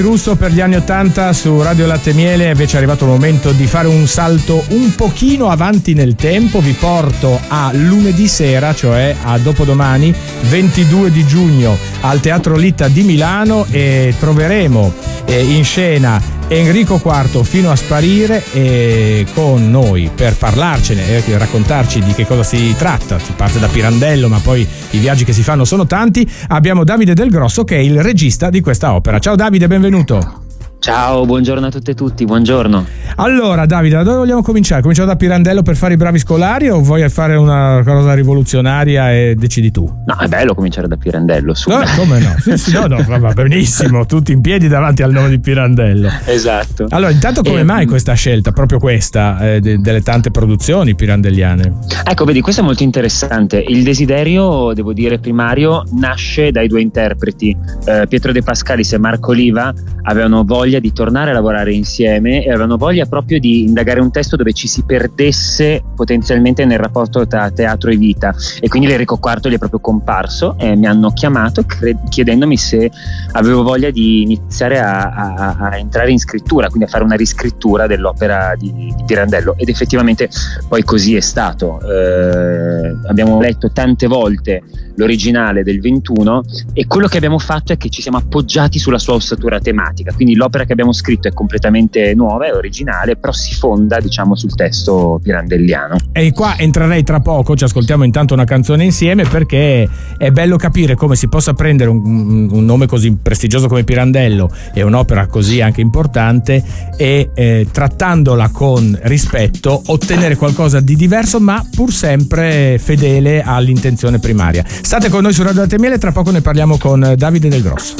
Russo per gli anni '80 su Radio Latte Miele. Invece è arrivato il momento di fare un salto un pochino avanti nel tempo. Vi porto a lunedì sera, cioè a dopodomani, 22 di giugno, al Teatro Litta di Milano, e troveremo in scena Enrico IV fino a sparire, e con noi per parlarcene e raccontarci di che cosa si tratta. Si parte da Pirandello, ma poi i viaggi che si fanno sono tanti. Abbiamo Davide Del Grosso, che è il regista di questa opera. Ciao Davide, benvenuto. Ciao, buongiorno a tutte e tutti, buongiorno. Allora Davide, da dove vogliamo cominciare? Cominciamo da Pirandello per fare i bravi scolari, o vuoi fare una cosa rivoluzionaria e decidi tu? No, è bello cominciare da Pirandello, su. No, come no? Sì, no, va benissimo, tutti in piedi davanti al nome di Pirandello. Esatto. Allora, intanto come mai questa scelta, proprio questa, delle tante produzioni pirandelliane? Ecco, vedi, questo è molto interessante. Il desiderio, devo dire, primario nasce dai due interpreti. Pietro De Pascalis e Marco Oliva avevano voglia di tornare a lavorare insieme e avevano voglia proprio di indagare un testo dove ci si perdesse potenzialmente nel rapporto tra teatro e vita, e quindi l'Enrico IV gli è proprio comparso e mi hanno chiamato chiedendomi se avevo voglia di iniziare a entrare in scrittura, quindi a fare una riscrittura dell'opera di Pirandello, ed effettivamente poi così è stato. Abbiamo letto tante volte l'originale del 21 e quello che abbiamo fatto è che ci siamo appoggiati sulla sua ossatura tematica, quindi l'opera che abbiamo scritto è completamente nuova, è originale, però si fonda, diciamo, sul testo pirandelliano. E qua entrerei tra poco, ci ascoltiamo intanto una canzone insieme, perché è bello capire come si possa prendere un nome così prestigioso come Pirandello e un'opera così anche importante e trattandola con rispetto ottenere qualcosa di diverso, ma pur sempre fedele all'intenzione primaria. State con noi su Radio Latte Miele, tra poco ne parliamo con Davide Del Grosso.